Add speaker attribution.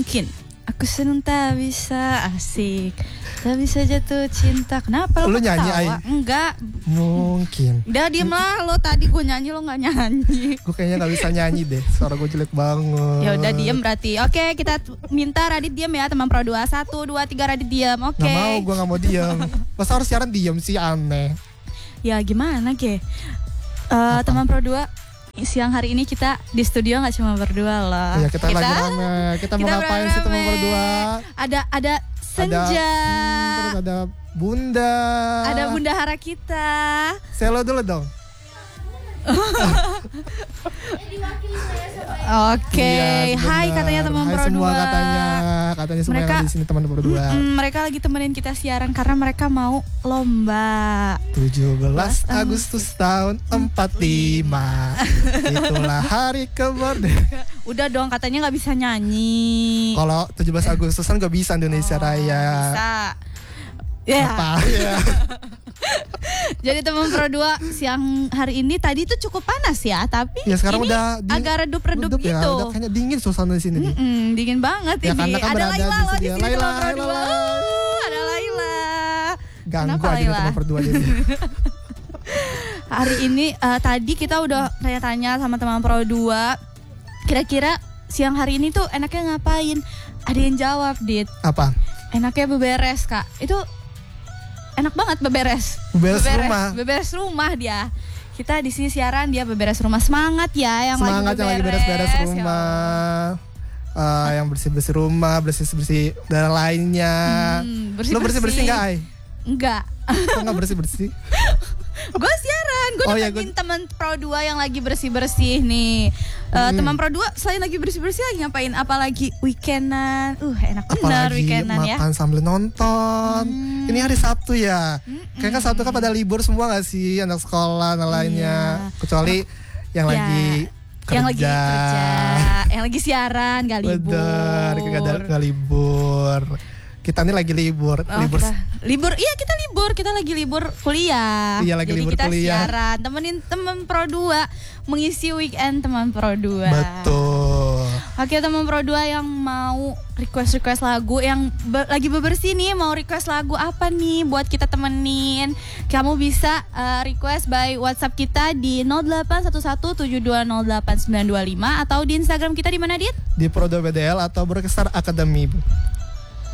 Speaker 1: mungkin aku senang tak bisa asik, tak bisa jatuh cinta. Kenapa lo
Speaker 2: Lu nyanyi,
Speaker 1: ketawa? Enggak.
Speaker 2: Mungkin.
Speaker 1: Udah diem lah lo, tadi gue nyanyi lo gak nyanyi.
Speaker 2: Gue kayaknya gak bisa nyanyi deh, suara gue jelek banget.
Speaker 1: Ya udah diem berarti. Oke, kita minta Radit diem ya teman Pro 2. 1, 2, 3 Radit diem. Oke.
Speaker 2: Gak mau, gue gak mau diem. Masa harus siaran diem sih, aneh.
Speaker 1: Ya gimana ke? Teman Pro 2, siang hari ini kita di studio nggak cuma berdua loh.
Speaker 2: Iya, kita lagi rame. Kita mau ngapain sih teman berdua?
Speaker 1: Ada Senja.
Speaker 2: Terus ada Bunda.
Speaker 1: Ada Bunda Hara kita.
Speaker 2: Selo dulu dong.
Speaker 1: Oke,
Speaker 2: Iya,
Speaker 1: hai katanya teman Pro 2.
Speaker 2: Semua katanya semua
Speaker 1: Mereka
Speaker 2: yang ada di sini teman Pro 2.
Speaker 1: Mereka lagi temenin kita siaran karena mereka mau lomba
Speaker 2: 17 Agustus tahun 45. Itulah hari kemerdekaan.
Speaker 1: Udah dong, katanya nggak bisa nyanyi.
Speaker 2: Kalau 17 Agustus kan gak bisa Indonesia Raya.
Speaker 1: Bisa. Ya.
Speaker 2: Apa? Ya.
Speaker 1: Jadi teman Pro 2 siang hari ini tadi itu cukup panas ya, tapi
Speaker 2: Ya sekarang
Speaker 1: ini
Speaker 2: udah
Speaker 1: agak redup-redup gitu.
Speaker 2: Ya, udah kayaknya dingin suasana di sini nih.
Speaker 1: Dingin banget
Speaker 2: Ya,
Speaker 1: ini.
Speaker 2: kan
Speaker 1: Ada
Speaker 2: berada
Speaker 1: Laila loh di sini
Speaker 2: Laila,
Speaker 1: teman Pro 2.
Speaker 2: Laila.
Speaker 1: Ada Laila.
Speaker 2: Ganggu
Speaker 1: Kenapa,
Speaker 2: aja nih
Speaker 1: Laila?
Speaker 2: teman berdua ini.
Speaker 1: Hari ini tadi kita udah tanya-tanya sama teman Pro 2. Kira-kira siang hari ini tuh enaknya ngapain? Ada yang jawab, Dit.
Speaker 2: Apa?
Speaker 1: Enaknya beberes, Kak. Itu enak banget beberes. Beberes rumah dia. Kita di sini siaran, dia beberes rumah. Semangat ya yang
Speaker 2: Semangat
Speaker 1: lagi
Speaker 2: yang lagi beres-beres rumah. Yang bersih-bersih rumah, bersih-bersih dan lainnya. Lo bersih-bersih enggak, Ai?
Speaker 1: Enggak.
Speaker 2: Kok enggak bersih-bersih?
Speaker 1: Gue siaran, gue nemenin teman Pro 2 yang lagi bersih-bersih nih. Teman Pro 2 selain lagi bersih-bersih lagi ngapain? Apalagi weekendan. Enak benar weekendan ya.
Speaker 2: Makan sambil nonton. Ini hari Sabtu ya. Kayaknya Sabtu kan pada libur semua gak sih, anak sekolah dan lainnya. Kecuali yang lagi kerja.
Speaker 1: Yang lagi kerja, yang lagi siaran gak libur.
Speaker 2: Bener, gak libur. Kita ini lagi libur.
Speaker 1: Kita libur. Kita lagi libur kuliah.
Speaker 2: Iya, lagi
Speaker 1: jadi
Speaker 2: libur
Speaker 1: kita
Speaker 2: kuliah.
Speaker 1: siaran, temenin teman Pro 2 mengisi weekend teman Pro 2.
Speaker 2: Betul.
Speaker 1: Oke, teman Pro 2 yang mau request lagu, yang lagi bebersih nih, mau request lagu apa nih buat kita temenin? Kamu bisa request by WhatsApp kita di 081172089925 atau di Instagram kita di mana, Dit?
Speaker 2: Di Pro 2 BDL atau Berkestar Academy.